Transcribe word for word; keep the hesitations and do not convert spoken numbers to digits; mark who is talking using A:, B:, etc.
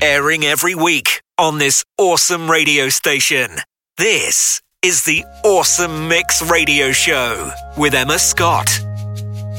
A: Airing every week on this awesome radio station. This is the Awesome Mix Radio Show with Emma Scott.